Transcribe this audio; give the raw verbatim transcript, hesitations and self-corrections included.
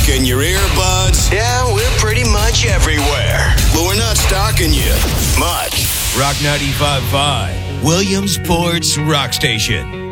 in your earbuds. Yeah, we're pretty much everywhere. But we're not stalking you much. Rock ninety-five point five, Williamsport's Rock Station.